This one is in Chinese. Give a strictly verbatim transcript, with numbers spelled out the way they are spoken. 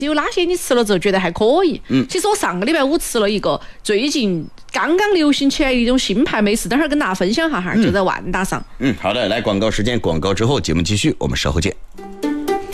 有哪些你吃了之后觉得还可以？嗯，其实我上个礼拜五吃了一个最近刚刚流行起来的一种新派美食，等会儿跟大家分享哈哈，就在万达上。 嗯，好的，来广告时间，广告之后节目继续，我们稍后见。